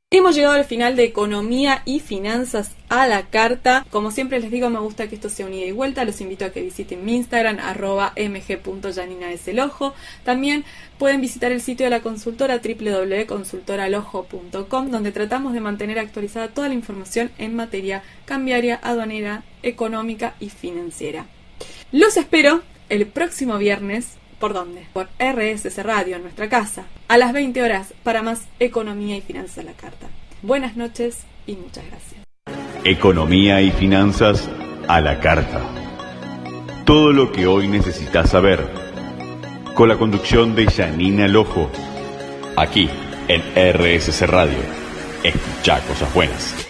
Hemos llegado al final de Economía y Finanzas a la Carta. Como siempre les digo, me gusta que esto sea un ida y vuelta. Los invito a que visiten mi Instagram, @mg.janinaeselojo. También pueden visitar el sitio de la consultora, www.consultoralojo.com, donde tratamos de mantener actualizada toda la información en materia cambiaria, aduanera, económica y financiera. Los espero el próximo viernes. ¿Por dónde? Por RSS Radio, en nuestra casa, a las 20 horas, para más Economía y Finanzas a la Carta. Buenas noches y muchas gracias. Economía y Finanzas a la Carta. Todo lo que hoy necesitas saber. Con la conducción de Janina Lojo. Aquí, en RSS Radio. Escucha cosas buenas.